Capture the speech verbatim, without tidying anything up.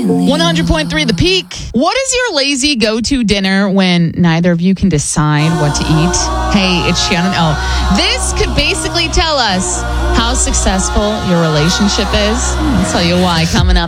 one hundred point three The Peak. What is your lazy go-to dinner when neither of you can decide what to eat? Hey, it's Shannon O. This could basically tell us how successful your relationship is. I'll tell you why coming up